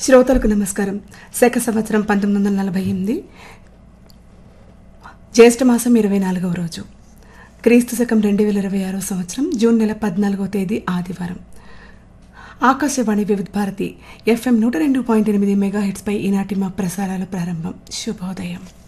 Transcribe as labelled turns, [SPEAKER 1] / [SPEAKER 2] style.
[SPEAKER 1] శ్రోతలకు నమస్కారం. శక సంవత్సరం 1948 జ్యేష్ఠమాసం 24వ రోజు, క్రీస్తు శకం 2026 సంవత్సరం జూన్ నెల 14వ తేదీ ఆదివారం. ఆకాశవాణి వివిధ భారతి FM 102.8 మెగాహెర్ట్జ్ పై ఈనాటి మా ప్రసారాలు ప్రారంభం. శుభోదయం.